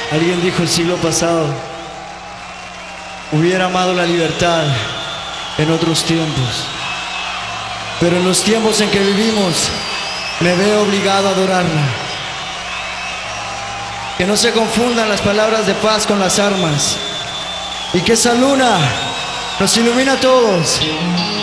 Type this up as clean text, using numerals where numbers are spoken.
Alguien dijo el siglo pasado: hubiera amado la libertad en otros tiempos, pero en los tiempos en que vivimos me veo obligado a adorarla. Que no se confundan las palabras de paz con las armas, y que esa luna nos ilumina a todos.